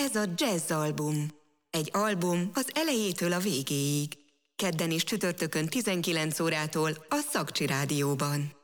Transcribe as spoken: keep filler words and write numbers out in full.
Ez a Jazz Album. Egy album az elejétől a végéig. Kedden és csütörtökön tizenkilenc órától a Szakcsi Rádióban.